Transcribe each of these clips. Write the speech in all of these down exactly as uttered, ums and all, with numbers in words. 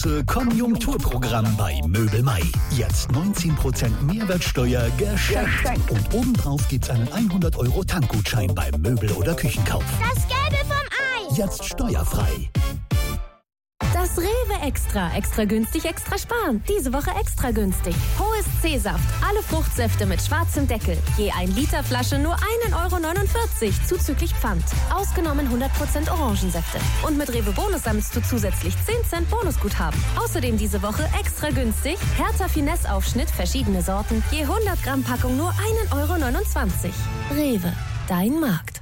große Konjunkturprogramm bei Möbel Mai. Jetzt neunzehn Prozent Mehrwertsteuer geschenkt. Und obendrauf gibt's einen hundert Euro Tankgutschein beim Möbel- oder Küchenkauf. Das Gelbe vom Ei. Jetzt steuerfrei. Das Rewe Extra. Extra günstig, extra sparen. Diese Woche extra günstig. Hohes C-Saft. Alle Fruchtsäfte mit schwarzem Deckel. Je ein Liter Flasche nur ein Euro neunundvierzig. Zuzüglich Pfand. Ausgenommen hundert Prozent Orangensäfte. Und mit Rewe Bonus sammelst du zusätzlich zehn Cent Bonusguthaben. Außerdem diese Woche extra günstig. Hertha Finesse Aufschnitt, verschiedene Sorten. Je hundert Gramm Packung nur ein Euro neunundzwanzig. Rewe. Dein Markt.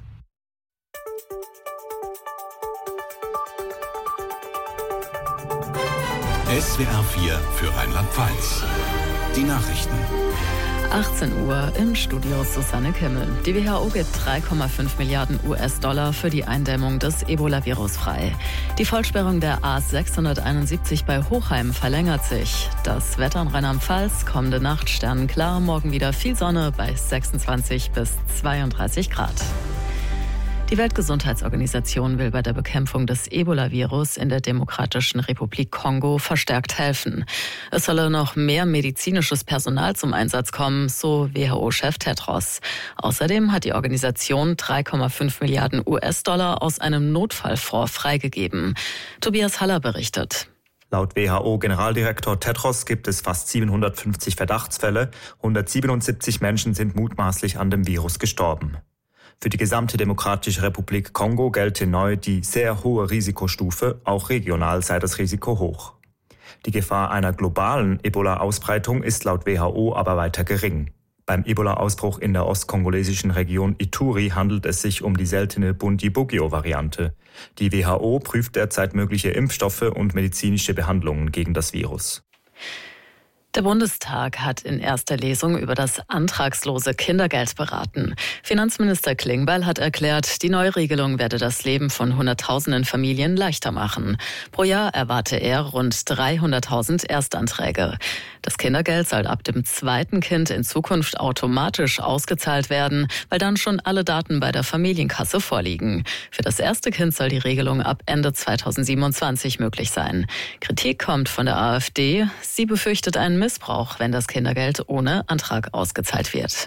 S W R vier für Rheinland-Pfalz. Die Nachrichten. achtzehn Uhr im Studio Susanne Kimmel. Die W H O gibt drei Komma fünf Milliarden U S-Dollar für die Eindämmung des Ebola-Virus frei. Die Vollsperrung der A sechshunderteinundsiebzig bei Hochheim verlängert sich. Das Wetter in Rheinland-Pfalz, kommende Nacht sternenklar, morgen wieder viel Sonne bei sechsundzwanzig bis zweiunddreißig Grad. Die Weltgesundheitsorganisation will bei der Bekämpfung des Ebola-Virus in der Demokratischen Republik Kongo verstärkt helfen. Es solle noch mehr medizinisches Personal zum Einsatz kommen, so W H O-Chef Tedros. Außerdem hat die Organisation drei Komma fünf Milliarden U S-Dollar aus einem Notfallfonds freigegeben. Tobias Haller berichtet. Laut W H O-Generaldirektor Tedros gibt es fast siebenhundertfünfzig Verdachtsfälle. hundertsiebenundsiebzig Menschen sind mutmaßlich an dem Virus gestorben. Für die gesamte Demokratische Republik Kongo gelte neu die sehr hohe Risikostufe, auch regional sei das Risiko hoch. Die Gefahr einer globalen Ebola-Ausbreitung ist laut W H O aber weiter gering. Beim Ebola-Ausbruch in der ostkongolesischen Region Ituri handelt es sich um die seltene Bundibugyo-Variante. Die W H O prüft derzeit mögliche Impfstoffe und medizinische Behandlungen gegen das Virus. Der Bundestag hat in erster Lesung über das antragslose Kindergeld beraten. Finanzminister Klingbeil hat erklärt, die Neuregelung werde das Leben von Hunderttausenden Familien leichter machen. Pro Jahr erwarte er rund dreihunderttausend Erstanträge. Das Kindergeld soll ab dem zweiten Kind in Zukunft automatisch ausgezahlt werden, weil dann schon alle Daten bei der Familienkasse vorliegen. Für das erste Kind soll die Regelung ab Ende zweitausendsiebenundzwanzig möglich sein. Kritik kommt von der AfD. Sie befürchtet einen Missbrauch, wenn das Kindergeld ohne Antrag ausgezahlt wird.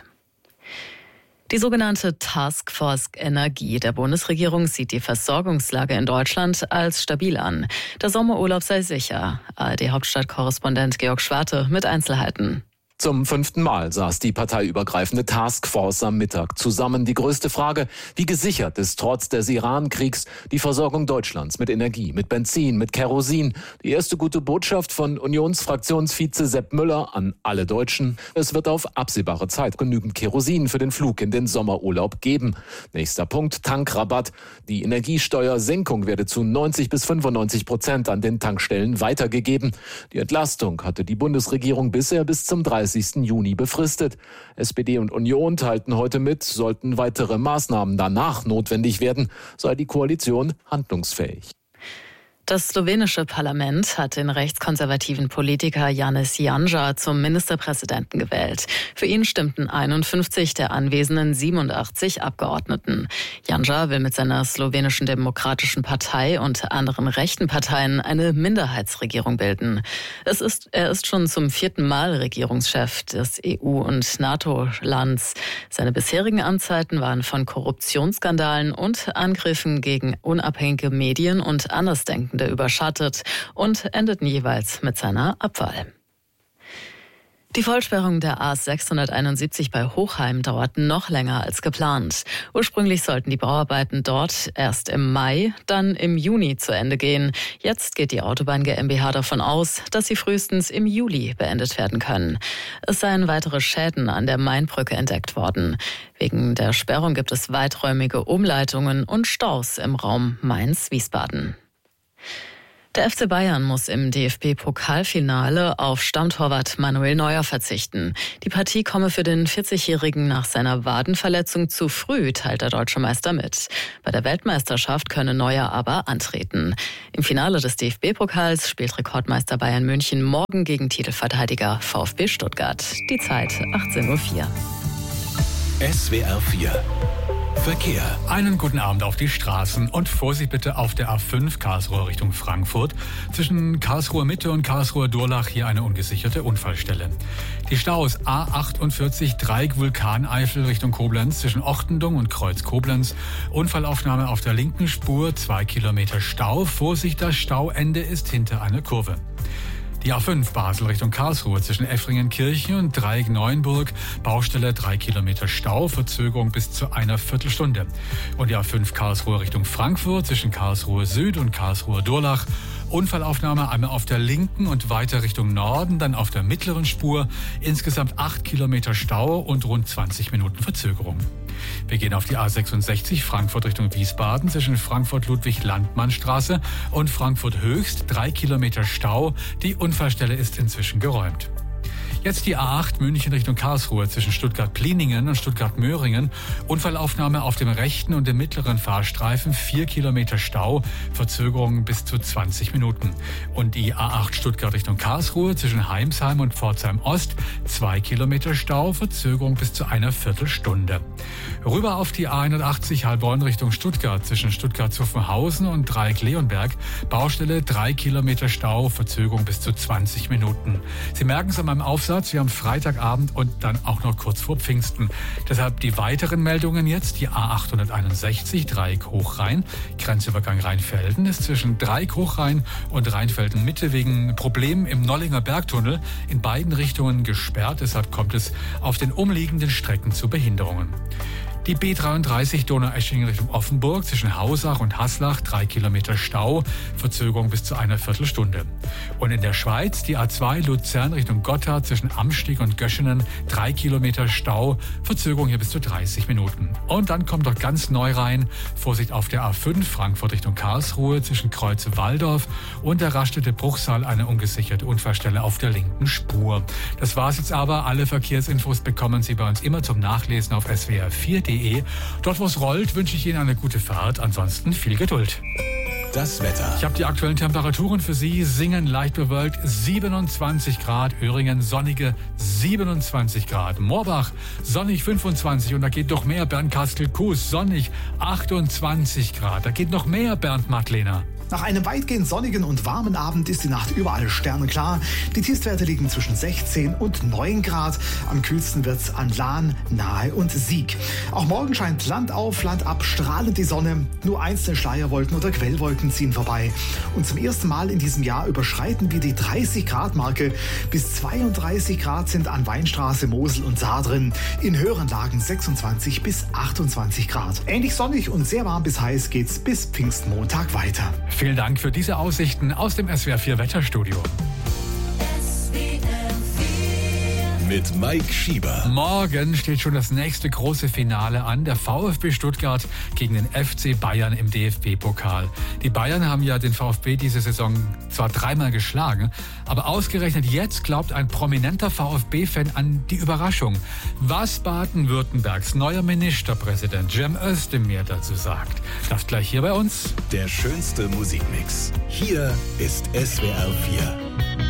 Die sogenannte Taskforce Energie der Bundesregierung sieht die Versorgungslage in Deutschland als stabil an. Der Sommerurlaub sei sicher. A R D-Hauptstadtkorrespondent Georg Schwarte mit Einzelheiten. Zum fünften Mal saß die parteiübergreifende Taskforce am Mittag zusammen. Die größte Frage, wie gesichert ist trotz des Iran-Kriegs die Versorgung Deutschlands mit Energie, mit Benzin, mit Kerosin? Die erste gute Botschaft von Unionsfraktionsvize Sepp Müller an alle Deutschen: Es wird auf absehbare Zeit genügend Kerosin für den Flug in den Sommerurlaub geben. Nächster Punkt, Tankrabatt. Die Energiesteuersenkung werde zu neunzig bis fünfundneunzig Prozent an den Tankstellen weitergegeben. Die Entlastung hatte die Bundesregierung bisher bis zum dreißigsten Juni befristet. S P D und Union teilten heute mit, sollten weitere Maßnahmen danach notwendig werden, sei die Koalition handlungsfähig. Das slowenische Parlament hat den rechtskonservativen Politiker Janez Janša zum Ministerpräsidenten gewählt. Für ihn stimmten einundfünfzig der anwesenden siebenundachtzig Abgeordneten. Janša will mit seiner slowenischen Demokratischen Partei und anderen rechten Parteien eine Minderheitsregierung bilden. Es ist, er ist schon zum vierten Mal Regierungschef des E U- und NATO-Lands. Seine bisherigen Amtszeiten waren von Korruptionsskandalen und Angriffen gegen unabhängige Medien und Andersdenkende überschattet und endeten jeweils mit seiner Abwahl. Die Vollsperrung der A sechshunderteinundsiebzig bei Hochheim dauert noch länger als geplant. Ursprünglich sollten die Bauarbeiten dort erst im Mai, dann im Juni zu Ende gehen. Jetzt geht die Autobahn GmbH davon aus, dass sie frühestens im Juli beendet werden können. Es seien weitere Schäden an der Mainbrücke entdeckt worden. Wegen der Sperrung gibt es weiträumige Umleitungen und Staus im Raum Mainz-Wiesbaden. Der F C Bayern muss im D F B-Pokalfinale auf Stammtorwart Manuel Neuer verzichten. Die Partie komme für den vierzigjährigen nach seiner Wadenverletzung zu früh, teilt der deutsche Meister mit. Bei der Weltmeisterschaft könne Neuer aber antreten. Im Finale des D F B-Pokals spielt Rekordmeister Bayern München morgen gegen Titelverteidiger VfB Stuttgart. Die Zeit achtzehn Uhr vier. S W R vier Verkehr. Einen guten Abend auf die Straßen und Vorsicht bitte auf der A fünf Karlsruhe Richtung Frankfurt. Zwischen Karlsruher Mitte und Karlsruher Durlach hier eine ungesicherte Unfallstelle. Die Staus A achtundvierzig Dreieck Vulkaneifel Richtung Koblenz zwischen Ochtendung und Kreuz Koblenz. Unfallaufnahme auf der linken Spur, zwei Kilometer Stau. Vorsicht, das Stauende ist hinter einer Kurve. Die A fünf Basel Richtung Karlsruhe zwischen Effringenkirchen und Dreieck Neuenburg. Baustelle drei Kilometer Stau, Verzögerung bis zu einer Viertelstunde. Und die A fünf Karlsruhe Richtung Frankfurt zwischen Karlsruhe Süd und Karlsruhe Durlach. Unfallaufnahme einmal auf der linken und weiter Richtung Norden, dann auf der mittleren Spur. Insgesamt acht Kilometer Stau und rund zwanzig Minuten Verzögerung. Wir gehen auf die A sechsundsechzig Frankfurt Richtung Wiesbaden zwischen Frankfurt-Ludwig-Landmann-Straße und Frankfurt-Höchst. Drei Kilometer Stau. Die Unfallstelle ist inzwischen geräumt. Jetzt die A acht München Richtung Karlsruhe zwischen Stuttgart-Pliningen und Stuttgart-Möhringen. Unfallaufnahme auf dem rechten und dem mittleren Fahrstreifen. Vier Kilometer Stau, Verzögerung bis zu zwanzig Minuten. Und die A acht Stuttgart Richtung Karlsruhe zwischen Heimsheim und Pforzheim Ost. Zwei Kilometer Stau, Verzögerung bis zu einer Viertelstunde. Rüber auf die A einundachtzig Heilbronn Richtung Stuttgart zwischen Stuttgart-Zuffenhausen und Dreieck-Leonberg. Baustelle drei Kilometer Stau, Verzögerung bis zu zwanzig Minuten. Sie merken es an meinem Aufsatz. Wir haben Freitagabend und dann auch noch kurz vor Pfingsten. Deshalb die weiteren Meldungen jetzt. Die A achthunderteinundsechzig Dreieck Hochrhein. Grenzübergang Rheinfelden ist zwischen Dreieck Hochrhein und Rheinfelden Mitte wegen Problemen im Nollinger Bergtunnel in beiden Richtungen gesperrt. Deshalb kommt es auf den umliegenden Strecken zu Behinderungen. Die B dreiunddreißig Donaueschingen Richtung Offenburg zwischen Hausach und Haslach, drei Kilometer Stau, Verzögerung bis zu einer Viertelstunde. Und in der Schweiz die A zwei Luzern Richtung Gotthard zwischen Amstig und Göschenen, drei Kilometer Stau, Verzögerung hier bis zu dreißig Minuten. Und dann kommt doch ganz neu rein, Vorsicht auf der A fünf Frankfurt Richtung Karlsruhe zwischen Kreuze-Walldorf und der Raststätte Bruchsal, eine ungesicherte Unfallstelle auf der linken Spur. Das war's jetzt aber. Alle Verkehrsinfos bekommen Sie bei uns immer zum Nachlesen auf S W R vier punkt de. Dort, wo es rollt, wünsche ich Ihnen eine gute Fahrt. Ansonsten viel Geduld. Das Wetter. Ich habe die aktuellen Temperaturen für Sie. Singen leicht bewölkt siebenundzwanzig Grad. Öhringen sonnige siebenundzwanzig Grad. Moorbach sonnig fünfundzwanzig. Und da geht noch mehr. Bernkastel-Kues sonnig achtundzwanzig Grad. Da geht noch mehr. Bernd Madlener. Nach einem weitgehend sonnigen und warmen Abend ist die Nacht überall sternenklar. Die Tiefstwerte liegen zwischen sechzehn und neun Grad. Am kühlsten wird's an Lahn, Nahe und Sieg. Auch morgen scheint Land auf, Land ab, strahlend die Sonne. Nur einzelne Schleierwolken oder Quellwolken ziehen vorbei. Und zum ersten Mal in diesem Jahr überschreiten wir die dreißig Grad Marke. Bis zweiunddreißig Grad sind an Weinstraße, Mosel und Saar drin. In höheren Lagen sechsundzwanzig bis achtundzwanzig Grad. Ähnlich sonnig und sehr warm bis heiß geht's bis Pfingstmontag weiter. Vielen Dank für diese Aussichten aus dem S W R vier Wetterstudio. Mit Mike Schieber. Morgen steht schon das nächste große Finale an. Der VfB Stuttgart gegen den F C Bayern im D F B-Pokal. Die Bayern haben ja den VfB diese Saison zwar dreimal geschlagen, aber ausgerechnet jetzt glaubt ein prominenter VfB-Fan an die Überraschung. Was Baden-Württembergs neuer Ministerpräsident Cem Özdemir dazu sagt, das gleich hier bei uns. Der schönste Musikmix. Hier ist S W R vier.